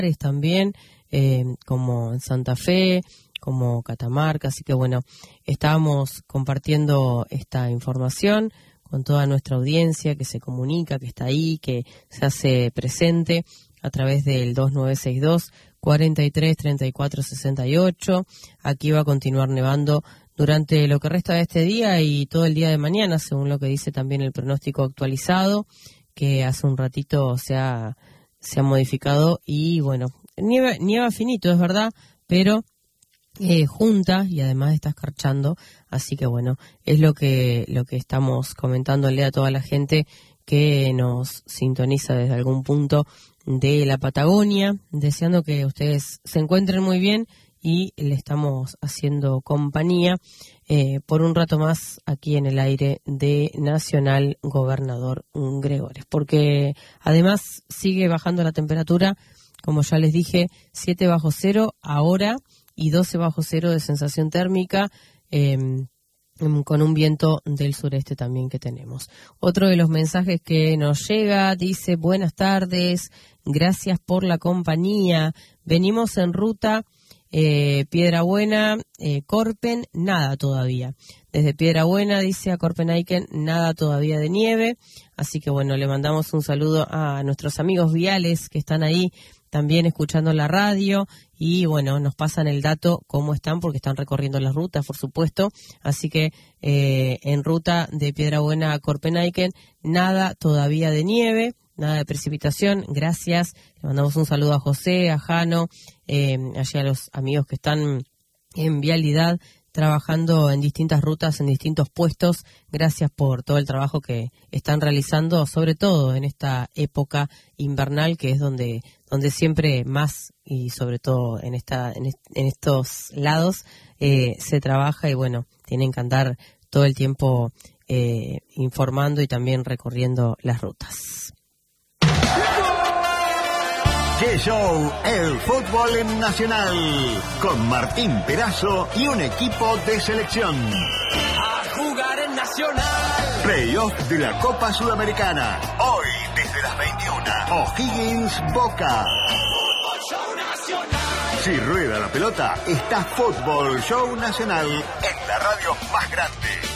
también, como en Santa Fe, como Catamarca, así que bueno, estábamos compartiendo esta información con toda nuestra audiencia que se comunica, que está ahí, que se hace presente a través del 2962 43 34 68. Aquí va a continuar nevando durante lo que resta de este día y todo el día de mañana, según lo que dice también el pronóstico actualizado, que hace un ratito se ha modificado y bueno, nieva finito, es verdad, pero junta y además está escarchando, así que bueno, es lo que estamos comentándole a toda la gente que nos sintoniza desde algún punto de la Patagonia, deseando que ustedes se encuentren muy bien y le estamos haciendo compañía por un rato más aquí en el aire de Nacional Gobernador Gregores, porque además sigue bajando la temperatura, como ya les dije, 7 bajo cero ahora y 12 bajo cero de sensación térmica, con un viento del sureste también que tenemos. Otro de los mensajes que nos llega dice: buenas tardes, gracias por la compañía, venimos en ruta Piedrabuena, Corpen, nada todavía. Desde Piedrabuena, dice, a Corpenaiken, nada todavía de nieve, así que bueno, le mandamos un saludo a nuestros amigos viales que están ahí también escuchando la radio y bueno, nos pasan el dato cómo están porque están recorriendo las rutas, por supuesto, así que en ruta de Piedrabuena a Corpenaiken, nada todavía de nieve, nada de precipitación, gracias. Le mandamos un saludo a José, a Jano, allí a los amigos que están en vialidad trabajando en distintas rutas, en distintos puestos. Gracias por todo el trabajo que están realizando, sobre todo en esta época invernal, que es donde siempre más, y sobre todo en estos lados, se trabaja y bueno, tienen que andar todo el tiempo informando y también recorriendo las rutas. G-Show, el fútbol en Nacional, con Martín Perazo y un equipo de selección. A jugar en Nacional. Playoff de la Copa Sudamericana. Hoy, desde las 21, O'Higgins Boca. Fútbol Show Nacional. Si rueda la pelota, está Fútbol Show Nacional en la radio más grande.